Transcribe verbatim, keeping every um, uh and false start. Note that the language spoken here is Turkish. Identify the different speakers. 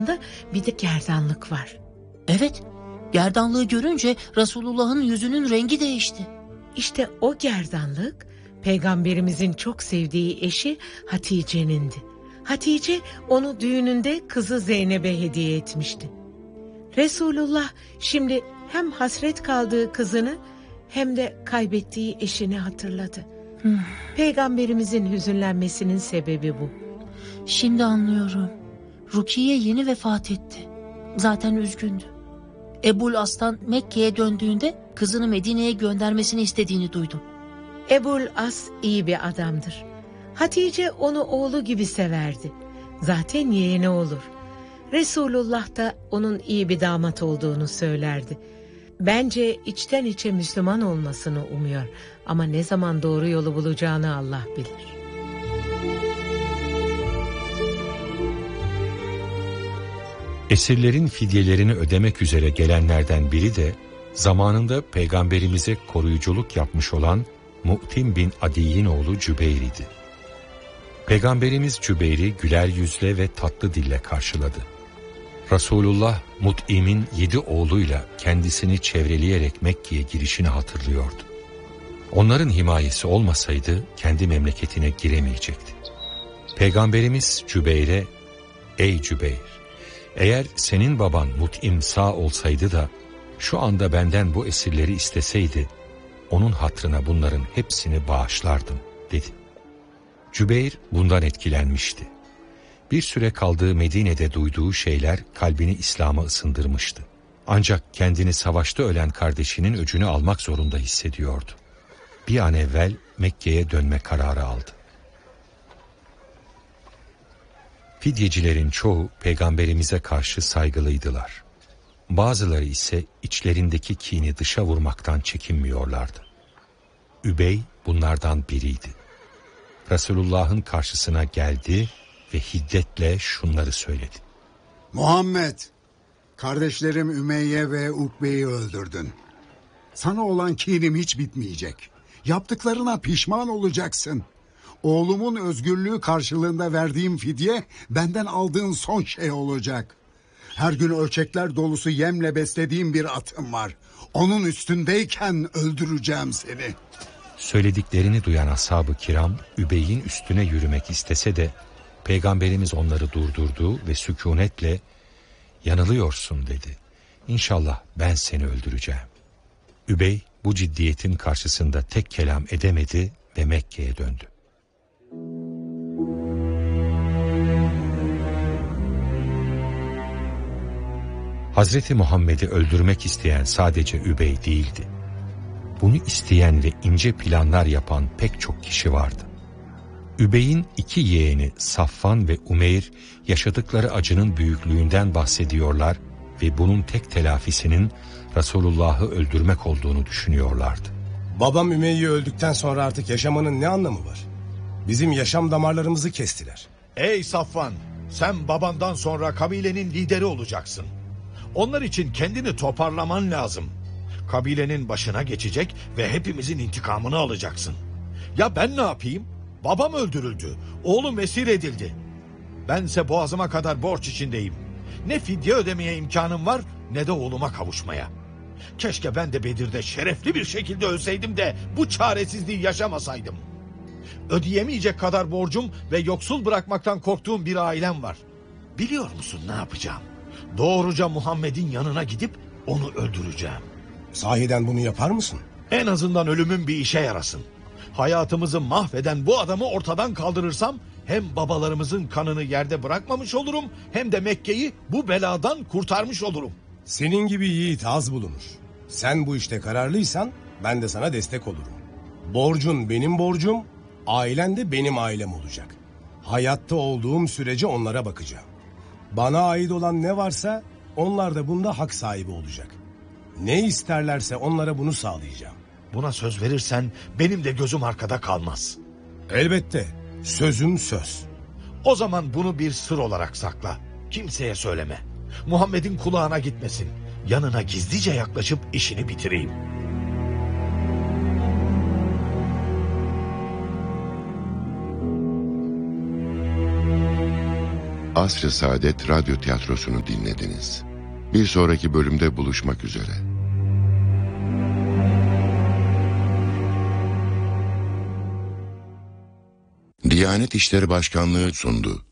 Speaker 1: bir de gerdanlık var.
Speaker 2: Evet, gerdanlığı görünce Resulullah'ın yüzünün rengi değişti.
Speaker 1: İşte o gerdanlık Peygamberimizin çok sevdiği eşi Hatice'nindi. Hatice onu düğününde kızı Zeynep'e hediye etmişti. Resulullah şimdi hem hasret kaldığı kızını hem de kaybettiği eşini hatırladı.
Speaker 2: Hmm.
Speaker 1: Peygamberimizin hüzünlenmesinin sebebi bu.
Speaker 2: Şimdi anlıyorum. Rukiye yeni vefat etti. Zaten üzgündü. Ebul As'tan Mekke'ye döndüğünde kızını Medine'ye göndermesini istediğini duydum.
Speaker 1: Ebul As iyi bir adamdır. Hatice onu oğlu gibi severdi. Zaten yeğeni olur. Resulullah da onun iyi bir damat olduğunu söylerdi. Bence içten içe Müslüman olmasını umuyor. Ama ne zaman doğru yolu bulacağını Allah bilir.
Speaker 3: Esirlerin fidyelerini ödemek üzere gelenlerden biri de zamanında peygamberimize koruyuculuk yapmış olan Mu'tim bin Adiy'in oğlu Cübeyr idi. Peygamberimiz Cübeyr'i güler yüzle ve tatlı dille karşıladı. Resulullah Mut'im'in yedi oğluyla kendisini çevreleyerek Mekke'ye girişini hatırlıyordu. Onların himayesi olmasaydı kendi memleketine giremeyecekti. Peygamberimiz Cübeyr'e, "Ey Cübeyr, eğer senin baban Mut'im sağ olsaydı da şu anda benden bu esirleri isteseydi, onun hatırına bunların hepsini bağışlardım," dedi. Cübeyr bundan etkilenmişti. Bir süre kaldığı Medine'de duyduğu şeyler kalbini İslam'a ısındırmıştı. Ancak kendini savaşta ölen kardeşinin öcünü almak zorunda hissediyordu. Bir an evvel Mekke'ye dönme kararı aldı. Fidyecilerin çoğu peygamberimize karşı saygılıydılar. Bazıları ise içlerindeki kini dışa vurmaktan çekinmiyorlardı. Übey bunlardan biriydi. Resulullah'ın karşısına geldi ve hiddetle şunları söyledi.
Speaker 4: "Muhammed, kardeşlerim Ümeyye ve Ukbe'yi öldürdün. Sana olan kinim hiç bitmeyecek. Yaptıklarına pişman olacaksın. Oğlumun özgürlüğü karşılığında verdiğim fidye benden aldığın son şey olacak. Her gün ölçekler dolusu yemle beslediğim bir atım var. Onun üstündeyken öldüreceğim seni."
Speaker 3: Söylediklerini duyan ashab-ı kiram Übey'in üstüne yürümek istese de Peygamberimiz onları durdurdu ve sükunetle "Yanılıyorsun," dedi. "İnşallah ben seni öldüreceğim." Übey bu ciddiyetin karşısında tek kelam edemedi ve Mekke'ye döndü. Hazreti Muhammed'i öldürmek isteyen sadece Übey değildi. Bunu isteyen ve ince planlar yapan pek çok kişi vardı. Übey'in iki yeğeni Safvan ve Umeyr yaşadıkları acının büyüklüğünden bahsediyorlar ve bunun tek telafisinin Resulullah'ı öldürmek olduğunu düşünüyorlardı.
Speaker 5: "Babam Ümeyye öldükten sonra artık yaşamanın ne anlamı var? Bizim yaşam damarlarımızı kestiler."
Speaker 6: "Ey Safvan, sen babandan sonra kabilenin lideri olacaksın. Onlar için kendini toparlaman lazım. Kabilenin başına geçecek ve hepimizin intikamını alacaksın. Ya ben ne yapayım? Babam öldürüldü, oğlum esir edildi. Bense boğazıma kadar borç içindeyim. Ne fidye ödemeye imkanım var ne de oğluma kavuşmaya. Keşke ben de Bedir'de şerefli bir şekilde ölseydim de bu çaresizliği yaşamasaydım. Ödeyemeyecek kadar borcum ve yoksul bırakmaktan korktuğum bir ailem var. Biliyor musun ne yapacağım? Doğruca Muhammed'in yanına gidip onu öldüreceğim."
Speaker 5: "Sahiden bunu yapar mısın?"
Speaker 6: "En azından ölümün bir işe yarasın. Hayatımızı mahveden bu adamı ortadan kaldırırsam hem babalarımızın kanını yerde bırakmamış olurum hem de Mekke'yi bu beladan kurtarmış olurum."
Speaker 5: "Senin gibi yiğit az bulunur. Sen bu işte kararlıysan ben de sana destek olurum. Borcun benim borcum, ailen de benim ailem olacak. Hayatta olduğum sürece onlara bakacağım. Bana ait olan ne varsa onlar da bunda hak sahibi olacak. Ne isterlerse onlara bunu sağlayacağım."
Speaker 6: "Buna söz verirsen benim de gözüm arkada kalmaz."
Speaker 5: "Elbette. Sözüm söz."
Speaker 6: "O zaman bunu bir sır olarak sakla. Kimseye söyleme. Muhammed'in kulağına gitmesin. Yanına gizlice yaklaşıp işini bitireyim."
Speaker 7: Asr-ı Saadet Radyo Tiyatrosu'nu dinlediniz. Bir sonraki bölümde buluşmak üzere. Diyanet İşleri Başkanlığı sundu.